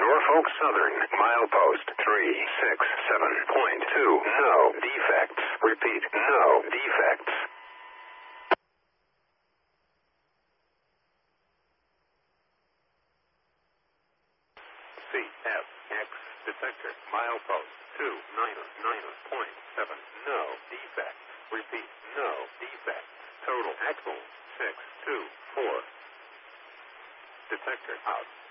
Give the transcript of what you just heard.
Norfolk Southern, milepost 367.2. No defects. Repeat, no defects. CFX detector, milepost 299.7. No defects. Repeat, no defects. Total axle 624. Detector out.